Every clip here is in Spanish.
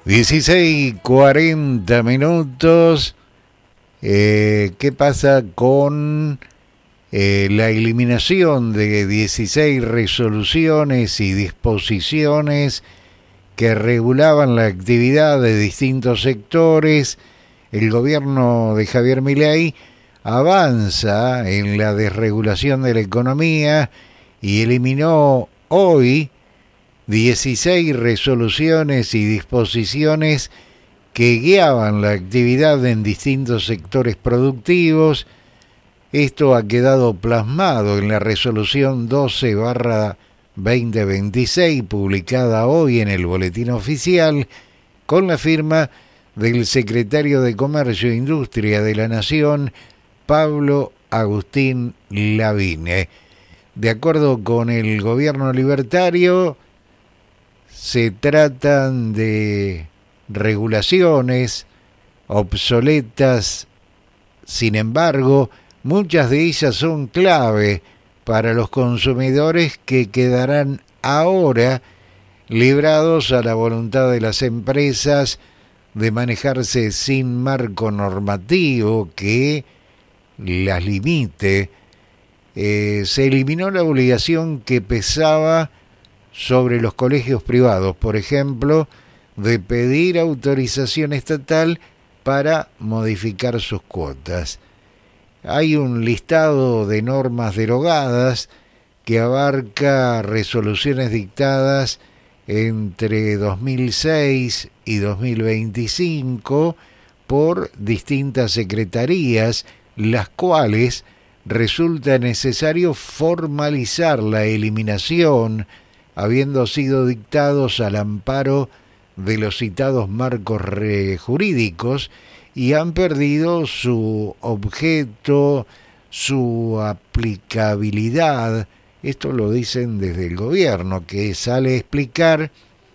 16:40 minutos. ¿Qué pasa con la eliminación de 16 resoluciones y disposiciones que regulaban la actividad de distintos sectores? El gobierno de Javier Milei avanza en la desregulación de la economía y eliminó hoy 16 resoluciones y disposiciones que guiaban la actividad en distintos sectores productivos. Esto ha quedado plasmado en la resolución 12/2026, publicada hoy en el Boletín Oficial, con la firma del secretario de Comercio e Industria de la Nación, Pablo Agustín Lavín. De acuerdo con el gobierno libertario, se tratan de regulaciones obsoletas. Sin embargo, muchas de ellas son clave para los consumidores, que quedarán ahora librados a la voluntad de las empresas de manejarse sin marco normativo que las limite. Se eliminó la obligación que pesaba sobre los colegios privados, por ejemplo, de pedir autorización estatal para modificar sus cuotas. Hay un listado de normas derogadas que abarca resoluciones dictadas entre 2006 y 2025 por distintas secretarías, las cuales resulta necesario formalizar la eliminación, habiendo sido dictados al amparo de los citados marcos jurídicos, y han perdido su objeto, su aplicabilidad. Esto lo dicen desde el gobierno, que sale a explicar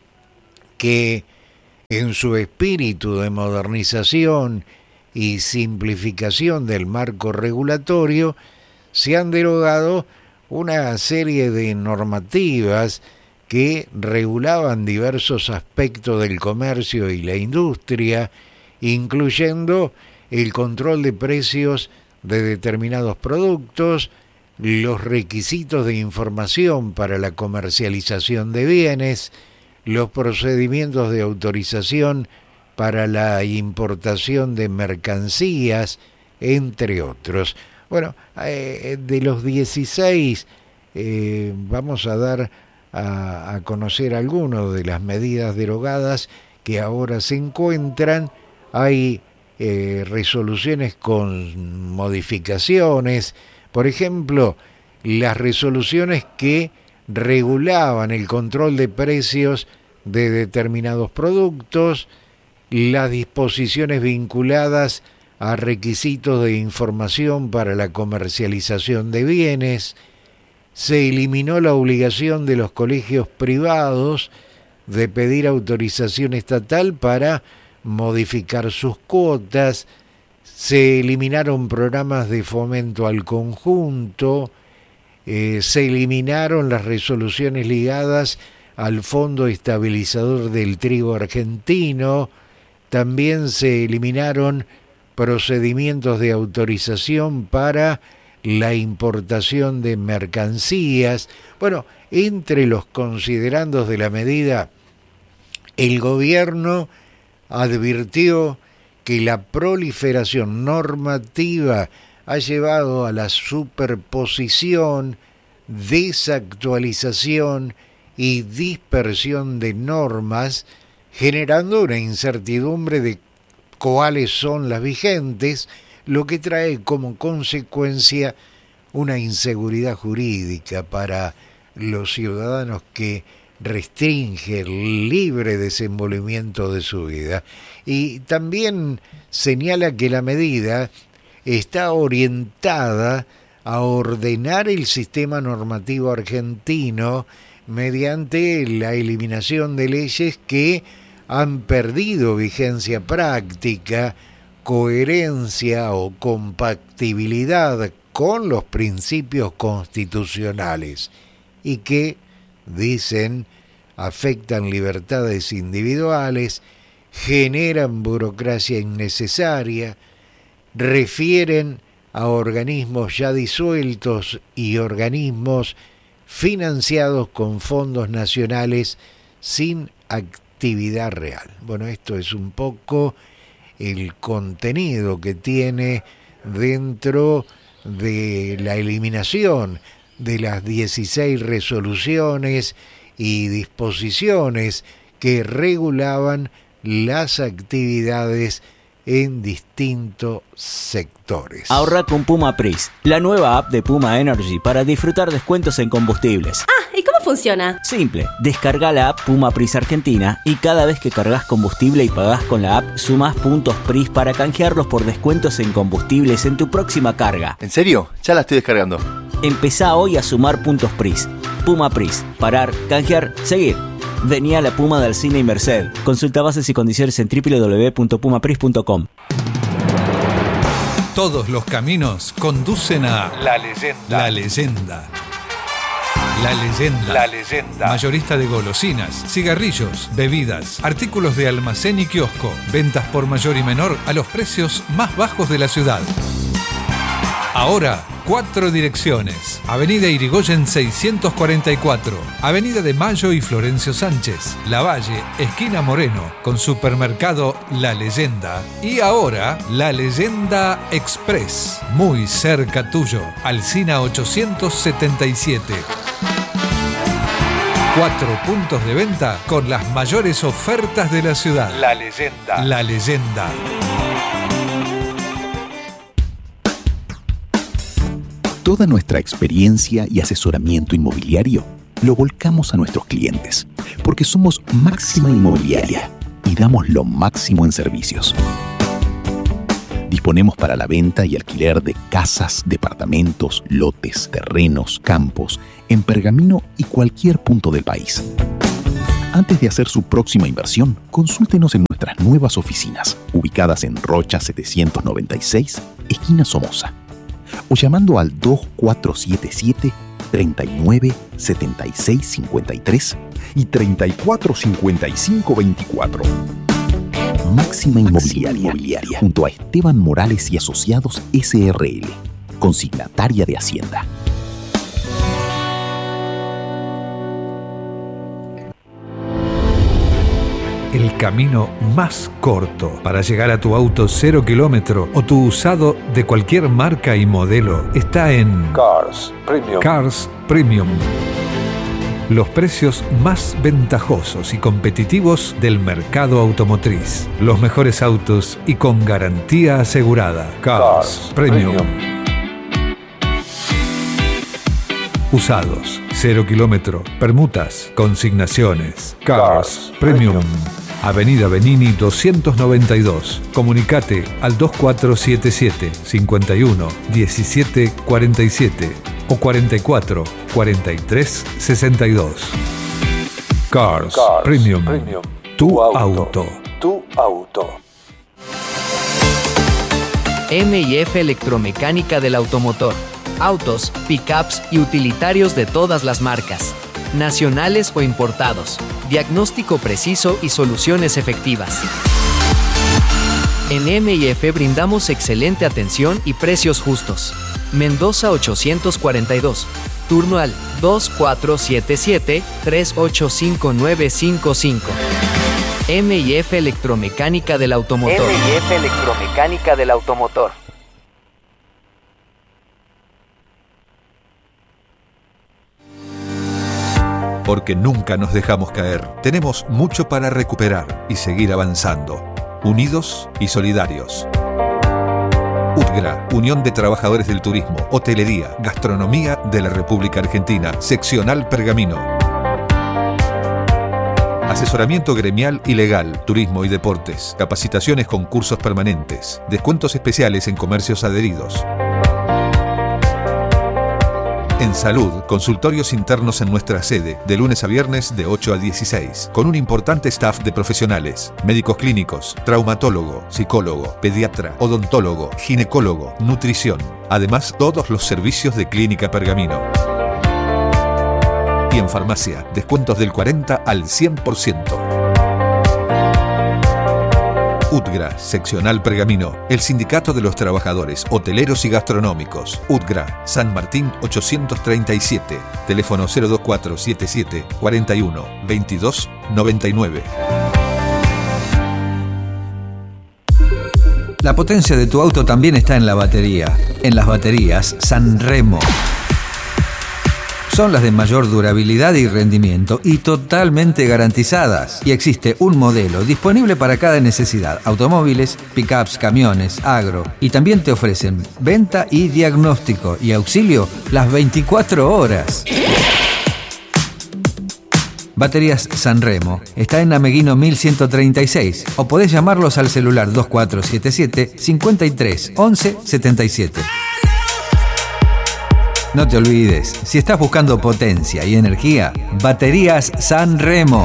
que en su espíritu de modernización y simplificación del marco regulatorio se han derogado una serie de normativas que regulaban diversos aspectos del comercio y la industria, incluyendo el control de precios de determinados productos, los requisitos de información para la comercialización de bienes, los procedimientos de autorización para la importación de mercancías, entre otros. Bueno, de los 16 vamos a dar a conocer algunas de las medidas derogadas que ahora se encuentran. Hay resoluciones con modificaciones, por ejemplo, las resoluciones que regulaban el control de precios de determinados productos, las disposiciones vinculadas a requisitos de información para la comercialización de bienes. Se eliminó la obligación de los colegios privados de pedir autorización estatal para modificar sus cuotas. Se eliminaron programas de fomento al conjunto. Se eliminaron las resoluciones ligadas al Fondo Estabilizador del Trigo Argentino. También se eliminaron procedimientos de autorización para la importación de mercancías. Bueno, entre los considerandos de la medida, el gobierno advirtió que la proliferación normativa ha llevado a la superposición, desactualización y dispersión de normas, generando una incertidumbre de cuáles son las vigentes, lo que trae como consecuencia una inseguridad jurídica para los ciudadanos, que restringe el libre desenvolvimiento de su vida. Y también señala que la medida está orientada a ordenar el sistema normativo argentino mediante la eliminación de leyes que han perdido vigencia práctica, coherencia o compatibilidad con los principios constitucionales y que, dicen, afectan libertades individuales, generan burocracia innecesaria, refieren a organismos ya disueltos y organismos financiados con fondos nacionales sin actividad real. Bueno, esto es un poco el contenido que tiene dentro de la eliminación de las 16 resoluciones y disposiciones que regulaban las actividades en distintos sectores. Ahorra con Puma Pris, la nueva app de Puma Energy para disfrutar descuentos en combustibles. ¿Y cómo funciona? Simple, descarga la app Puma Pris Argentina y cada vez que cargas combustible y pagás con la app, sumás puntos Pris para canjearlos por descuentos en combustibles en tu próxima carga. ¿En serio? Ya la estoy descargando. Empezá hoy a sumar puntos Pris. Puma Pris, parar, canjear, seguir. Vení a la Puma del Cine y Merced. Consulta bases y condiciones en www.pumapris.com. Todos los caminos conducen a La Leyenda. La Leyenda. La Leyenda. La Leyenda. Mayorista de golosinas, cigarrillos, bebidas, artículos de almacén y kiosco. Ventas por mayor y menor a los precios más bajos de la ciudad. Ahora, 4 direcciones. Avenida Irigoyen 644, Avenida de Mayo y Florencio Sánchez, Lavalle, esquina Moreno, con supermercado La Leyenda. Y ahora, La Leyenda Express, muy cerca tuyo, Alsina 877. 4 puntos de venta con las mayores ofertas de la ciudad. La Leyenda. La Leyenda. Toda nuestra experiencia y asesoramiento inmobiliario lo volcamos a nuestros clientes, porque somos Máxima Inmobiliaria y damos lo máximo en servicios. Disponemos para la venta y alquiler de casas, departamentos, lotes, terrenos, campos, en Pergamino y cualquier punto del país. Antes de hacer su próxima inversión, consúltenos en nuestras nuevas oficinas, ubicadas en Rocha 796, esquina Somoza, o llamando al 2477 39 76 53 y 34 55 24. Máxima Inmobiliaria, junto a Esteban Morales y Asociados SRL, consignataria de Hacienda. El camino más corto para llegar a tu auto 0 kilómetro o tu usado de cualquier marca y modelo está en Cars Premium. Cars Premium. Los precios más ventajosos y competitivos del mercado automotriz. Los mejores autos y con garantía asegurada. Cars Premium. Usados, 0 kilómetro, permutas, consignaciones. Cars Premium. Avenida Benini 292. Comunicate al 2477 51 17 47 o 44 43 62. Cars Premium. Tu auto. Tu auto. M&F Electromecánica del Automotor. Autos, pickups y utilitarios de todas las marcas, nacionales o importados. Diagnóstico preciso y soluciones efectivas. En M&F brindamos excelente atención y precios justos. Mendoza 842. Turno al 2477-385955. M&F Electromecánica del Automotor. M&F Electromecánica del Automotor. Porque nunca nos dejamos caer. Tenemos mucho para recuperar y seguir avanzando. Unidos y solidarios. UTGRA, Unión de Trabajadores del Turismo, Hotelería, Gastronomía de la República Argentina, Seccional Pergamino. Asesoramiento gremial y legal, turismo y deportes, capacitaciones con cursos permanentes, descuentos especiales en comercios adheridos. En salud, consultorios internos en nuestra sede, de lunes a viernes de 8 a 16, con un importante staff de profesionales, médicos clínicos, traumatólogo, psicólogo, pediatra, odontólogo, ginecólogo, nutrición. Además, todos los servicios de Clínica Pergamino. Y en farmacia, descuentos del 40 al 100%. UTGRA, seccional Pergamino, el Sindicato de los Trabajadores Hoteleros y Gastronómicos. UTGRA, San Martín 837, teléfono 02477 41 22 99. La potencia de tu auto también está en la batería. En las baterías Sanremo. Son las de mayor durabilidad y rendimiento y totalmente garantizadas. Y existe un modelo disponible para cada necesidad: automóviles, pickups, camiones, agro. Y también te ofrecen venta y diagnóstico y auxilio las 24 horas. Baterías Sanremo está en Ameguino 1136 o podés llamarlos al celular 2477 53 11 77. No te olvides, si estás buscando potencia y energía, Baterías Sanremo.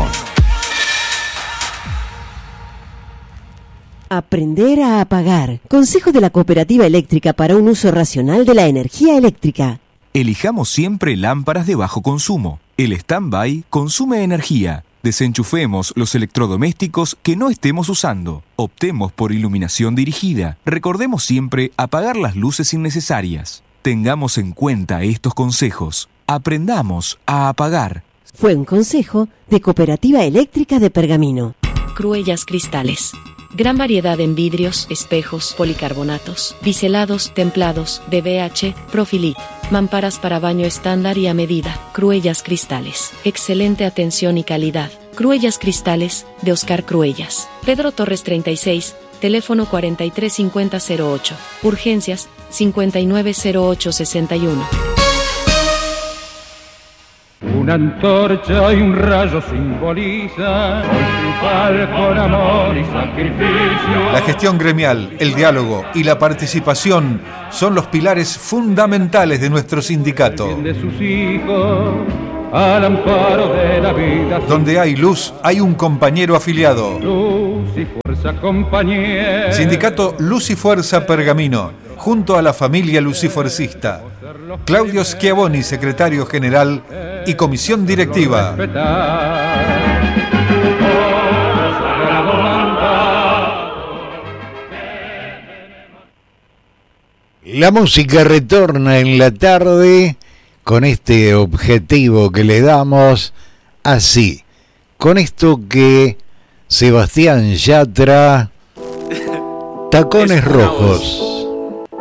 Aprender a apagar. Consejo de la Cooperativa Eléctrica para un uso racional de la energía eléctrica. Elijamos siempre lámparas de bajo consumo. El stand-by consume energía. Desenchufemos los electrodomésticos que no estemos usando. Optemos por iluminación dirigida. Recordemos siempre apagar las luces innecesarias. Tengamos en cuenta estos consejos. Aprendamos a apagar. Fue un consejo de Cooperativa Eléctrica de Pergamino. Cruellas Cristales. Gran variedad en vidrios, espejos, policarbonatos, biselados, templados, DBH, Profilit. Mamparas para baño estándar y a medida. Cruellas Cristales. Excelente atención y calidad. Cruellas Cristales, de Oscar Cruellas. Pedro Torres 36, teléfono 435008. Urgencias, 590861. Una antorcha y un rayo simbolizan el triunfal con amor y sacrificio. La gestión gremial, el diálogo y la participación son los pilares fundamentales de nuestro sindicato. De sus hijos, al amparo de la vida. Donde hay luz, hay un compañero afiliado. Luz y fuerza, compañero. Sindicato Luz y Fuerza Pergamino, junto a la familia lucifuercista. Claudio Schiavoni, secretario general y comisión directiva. La música retorna en la tarde con este objetivo que le damos así, con esto que Sebastián Yatra, Tacones Rojos.